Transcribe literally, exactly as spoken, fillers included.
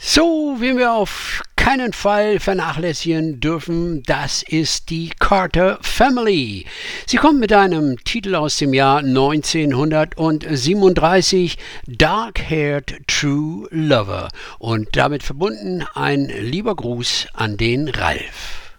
So, wen wir auf keinen Fall vernachlässigen dürfen, das ist die Carter Family. Sie kommt mit einem Titel aus dem Jahr neunzehnhundertsiebenunddreißig, Dark-Haired True Lover. Und damit verbunden ein lieber Gruß an den Ralf.